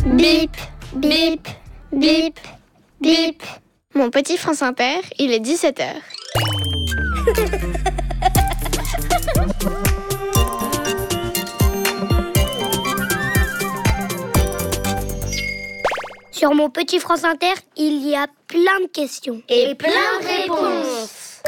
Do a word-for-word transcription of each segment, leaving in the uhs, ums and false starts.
Bip, bip, bip, bip. Mon petit France Inter, il est dix-sept heures. Sur mon petit France Inter, il y a plein de questions. Et plein de réponses.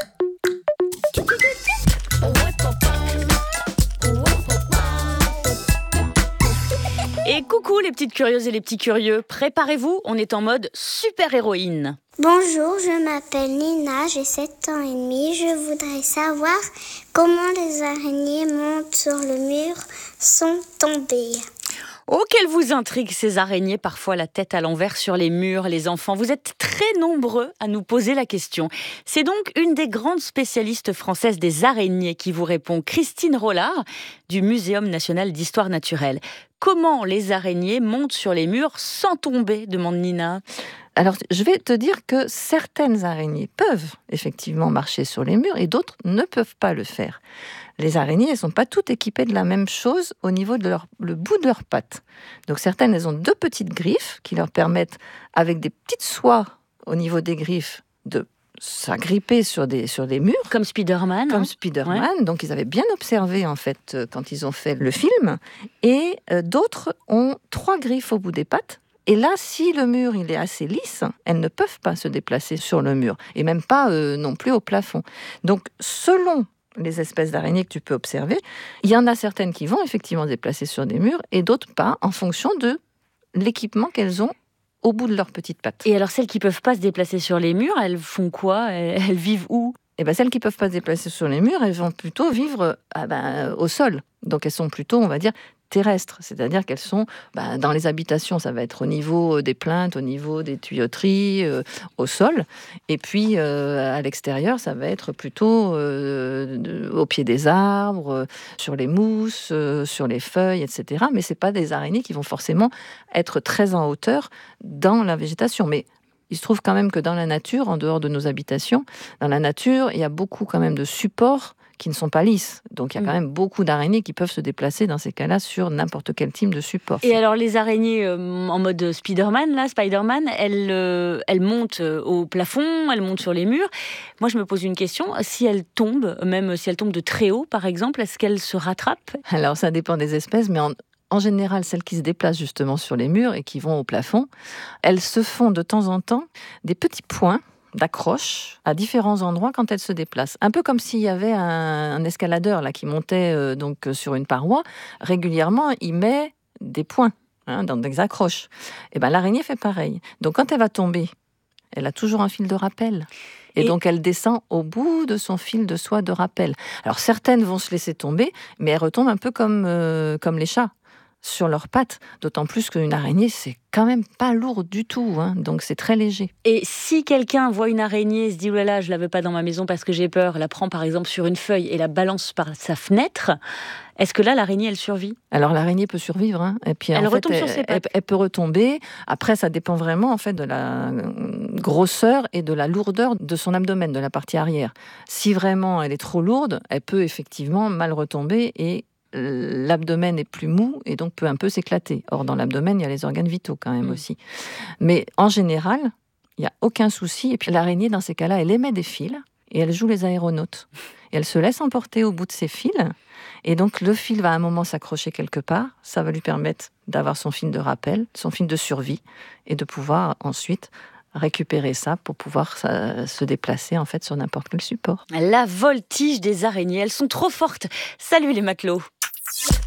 Et coucou les petites curieuses et les petits curieux, préparez-vous, on est en mode super-héroïne. Bonjour, je m'appelle Nina, j'ai sept ans et demi. Je voudrais savoir comment les araignées montent sur le mur sans tomber. Oh, qu'elles vous intriguent ces araignées, parfois la tête à l'envers sur les murs, les enfants. Vous êtes très nombreux à nous poser la question. C'est donc une des grandes spécialistes françaises des araignées qui vous répond, Christine Rollard, du Muséum national d'histoire naturelle. Comment les araignées montent sur les murs sans tomber, demande Nina. Alors, je vais te dire que certaines araignées peuvent effectivement marcher sur les murs et d'autres ne peuvent pas le faire. Les araignées, elles ne sont pas toutes équipées de la même chose au niveau de leur, le bout de leurs pattes. Donc, certaines, elles ont deux petites griffes qui leur permettent, avec des petites soies au niveau des griffes, de s'agripper sur des, sur des murs. Comme Spider-Man. Comme hein. Spider-Man. Ouais. Donc, ils avaient bien observé, en fait, quand ils ont fait le film. Et euh, d'autres ont trois griffes au bout des pattes. Et là, si le mur il est assez lisse, elles ne peuvent pas se déplacer sur le mur. Et même pas euh, non plus au plafond. Donc, selon les espèces d'araignées que tu peux observer, il y en a certaines qui vont effectivement se déplacer sur des murs et d'autres pas, en fonction de l'équipement qu'elles ont au bout de leurs petites pattes. Et alors celles qui ne peuvent pas se déplacer sur les murs, elles font quoi ? elles, elles vivent où ? Et ben, celles qui ne peuvent pas se déplacer sur les murs, elles vont plutôt vivre ah ben, au sol. Donc elles sont plutôt, on va dire, terrestres, c'est-à-dire qu'elles sont bah, dans les habitations, ça va être au niveau des plinthes, au niveau des tuyauteries, euh, au sol, et puis euh, à l'extérieur, ça va être plutôt euh, de, au pied des arbres, euh, sur les mousses, euh, sur les feuilles, et cetera. Mais c'est pas des araignées qui vont forcément être très en hauteur dans la végétation. Mais il se trouve quand même que dans la nature, en dehors de nos habitations, dans la nature, il y a beaucoup quand même de supports qui ne sont pas lisses. Donc, il y a quand même beaucoup d'araignées qui peuvent se déplacer dans ces cas-là sur n'importe quel type de support. Et alors, les araignées euh, en mode Spider-Man, là, Spider-Man, elles, euh, elles montent au plafond, elles montent sur les murs. Moi, je me pose une question. Si elles tombent, même si elles tombent de très haut, par exemple, est-ce qu'elles se rattrapent ? Alors, ça dépend des espèces, mais en, en général, celles qui se déplacent justement sur les murs et qui vont au plafond, elles se font de temps en temps des petits points d'accroche à différents endroits quand elles se déplacent. Un peu comme s'il y avait un, un escaladeur là, qui montait euh, donc, sur une paroi. Régulièrement, il met des points hein, dans des accroches. Et ben, l'araignée fait pareil. Donc quand elle va tomber, elle a toujours un fil de rappel. Et, Et donc elle descend au bout de son fil de soie de rappel. Alors certaines vont se laisser tomber, mais elles retombent un peu comme, euh, comme les chats sur leurs pattes, d'autant plus qu'une araignée, c'est quand même pas lourd du tout, hein, donc c'est très léger. Et si quelqu'un voit une araignée et se dit « Oh là là, je la veux pas dans ma maison parce que j'ai peur », la prend par exemple sur une feuille et la balance par sa fenêtre, est-ce que là, l'araignée, elle survit ? Alors l'araignée peut survivre, hein, et puis elle en retombe fait, sur ses elle, pattes. Elle, elle peut retomber. Après, ça dépend vraiment en fait de la grosseur et de la lourdeur de son abdomen, de la partie arrière. Si vraiment elle est trop lourde, elle peut effectivement mal retomber et l'abdomen est plus mou et donc peut un peu s'éclater. Or, dans l'abdomen, il y a les organes vitaux quand même mmh. aussi. Mais en général, il n'y a aucun souci. Et puis l'araignée, dans ces cas-là, elle émet des fils et elle joue les aéronautes. Et elle se laisse emporter au bout de ses fils. Et donc, le fil va à un moment s'accrocher quelque part. Ça va lui permettre d'avoir son fil de rappel, son fil de survie et de pouvoir ensuite récupérer ça pour pouvoir ça, se déplacer en fait sur n'importe quel support. La voltige des araignées, elles sont trop fortes. Salut les matelots.